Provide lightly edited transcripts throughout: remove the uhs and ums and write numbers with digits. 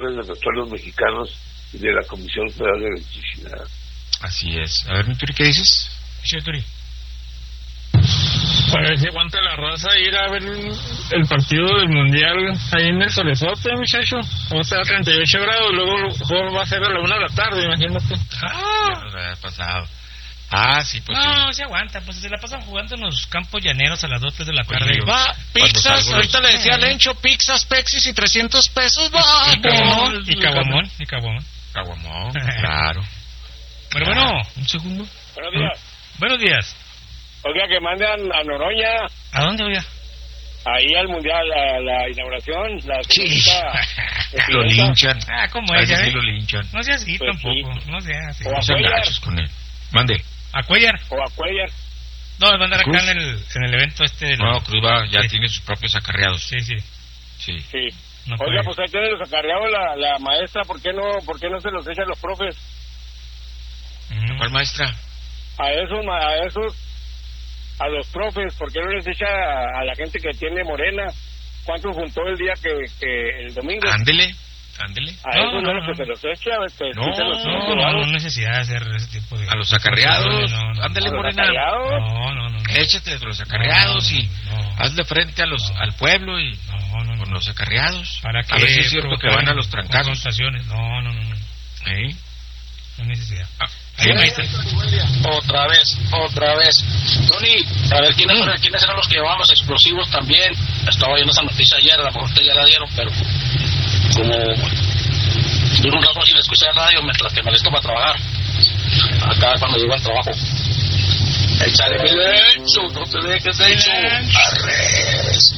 Nacional de Petróleos Mexicanos y de la Comisión Federal de Electricidad. Así es. A ver, mi Turi, ¿qué dices? Sí, Turi. Para ver si aguanta la raza ir a ver el partido del Mundial ahí en el Solezote, muchacho. Vamos a estar a 38 grados, luego el juego va a ser a la 1 de la tarde, imagínate. Ya nos había pasado. Sí, pues no, sí. se aguanta, pues se la pasan jugando en los campos llaneros a las 2, 3 de la Oye, tarde. va, Pizzas, ahorita le decía a Lencho, pizzas, pexis y 300 pesos, va. Y caguamón. Caguamón, claro. Pero bueno, un segundo. Buenos días. Buenos días. Oiga, que mandan a Noroña, ¿A dónde, oiga? ahí al Mundial, a la inauguración, la señorita Lo Espinosa. linchan. ¿Cómo A es? ese sí lo linchan. No sea así Pues tampoco, sí. no sea así. O No sean Cuellar. gachos con él. Mande. ¿A Cuellar? O a Cuellar. No, va a andar acá Cruz. en el evento este de No, Cruz ya Sí. tiene sus propios acarreados. Sí. Sí. Sí. No Oiga, puede. pues ahí tiene los acarreados la maestra, ¿por qué no se los echa a los profes? ¿Cuál maestra? A los profes, ¿por qué no les echa a la gente que tiene morena? ¿Cuánto juntó el día que el domingo? Ándele. A eso no, que se los echa, No necesidad de hacer ese tipo de... A los acarreados. No. Ándele, ¿A los Morena. acarreados? No. Échate de los acarreados y hazle frente al pueblo y No. con los acarreados. ¿Para qué? A ver si es cierto que van a los trancazos. Confrontaciones. No. No hay necesidad. Ahí, maestra. Otra vez. Tony, a ver quiénes eran los que llevaban los explosivos también. Estaba viendo esa noticia ayer, a lo mejor ustedes ya la dieron, pero como duró un rato sin escuchar radio mientras que me listo para trabajar. Acá cuando llego al trabajo. Échale mi lecho, no te dejes de hecho. Arres.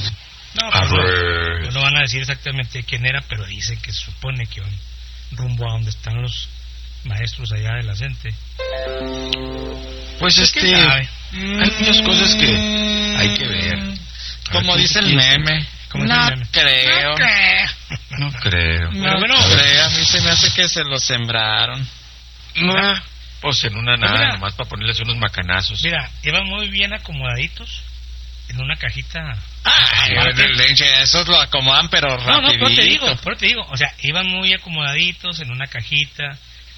No, no van a decir exactamente quién era, pero dice que se supone que van rumbo a donde están los maestros allá de la gente. Pues ¿Quién sabe? hay muchas cosas que hay que ver. Como dice el meme. No creo. No creo. Pero bueno, creo, a mí se me hace que se lo sembraron. Pues en una nada, mira. nomás para ponerles unos macanazos. mira, iban muy bien acomodaditos en una cajita. Esos lo acomodan, pero No, rapidito. pero te digo, o sea, iban muy acomodaditos en una cajita,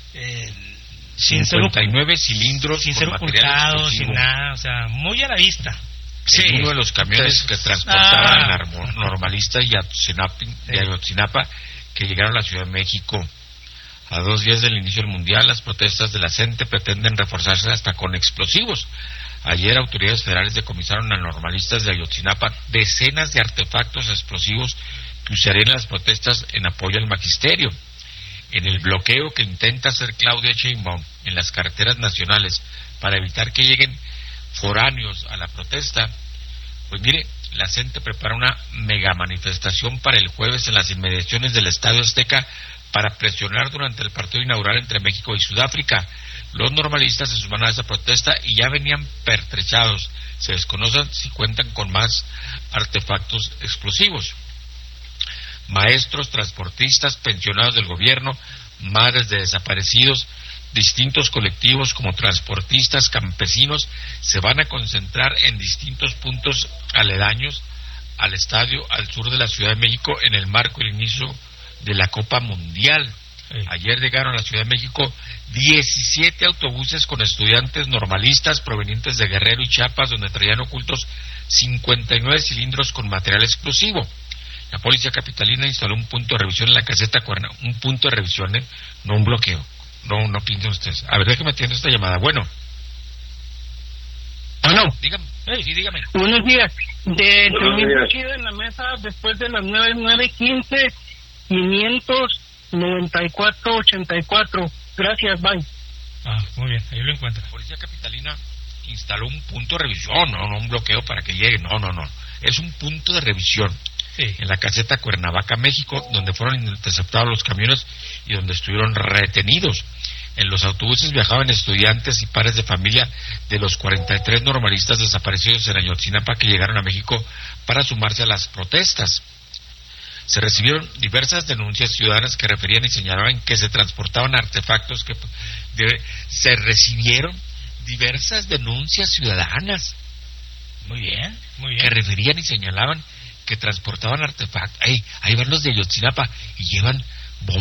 sin ser 59 cilindros sin con ser material ocultados, explosivo. sin nada, o sea, muy a la vista. Sí, uno de los camiones que transportaban Ah. normalistas y Ayotzinapa que llegaron a la Ciudad de México. A 2 días del inicio del Mundial, las protestas de la gente pretenden reforzarse hasta con explosivos. Ayer autoridades federales decomisaron a normalistas de Ayotzinapa decenas de artefactos explosivos que usarían en las protestas en apoyo al magisterio. En el bloqueo que intenta hacer Claudia Sheinbaum en las carreteras nacionales para evitar que lleguen foráneos a la protesta, pues mire, la gente prepara una mega manifestación para el jueves en las inmediaciones del Estadio Azteca para presionar durante el partido inaugural entre México y Sudáfrica. Los normalistas se suman a esa protesta y ya venían pertrechados. Se desconocen si cuentan con más artefactos explosivos. Maestros, transportistas, pensionados del gobierno, madres de desaparecidos, distintos colectivos como transportistas, campesinos, se van a concentrar en distintos puntos aledaños al estadio al sur de la Ciudad de México en el marco del inicio de la Copa Mundial. Ayer llegaron a la Ciudad de México 17 autobuses con estudiantes normalistas provenientes de Guerrero y Chiapas, donde traían ocultos 59 cilindros con material explosivo. La policía capitalina instaló un punto de revisión en la caseta Cuerna, un punto de revisión, no un bloqueo. No piensen ustedes. A ver, déjame atender esta llamada. Bueno, dígame. Sí, dígame. Buenos días. De Buenos Teniendo días. Chido en la mesa después de las 9:15, 594-84. Gracias, bye. Muy bien, ahí lo encuentra. La policía capitalina instaló un punto de revisión, no un bloqueo para que llegue, no. Es un punto de revisión. Sí. En la caseta Cuernavaca, México, donde fueron interceptados los camiones y donde estuvieron retenidos. En los autobuses viajaban estudiantes y padres de familia de los 43 normalistas desaparecidos en Ayotzinapa que llegaron a México para sumarse a las protestas. Se recibieron diversas denuncias ciudadanas que referían y señalaban que se transportaban artefactos se recibieron diversas denuncias ciudadanas. Muy bien. Que referían y señalaban que transportaban artefactos. Ahí van los de Ayotzinapa y llevan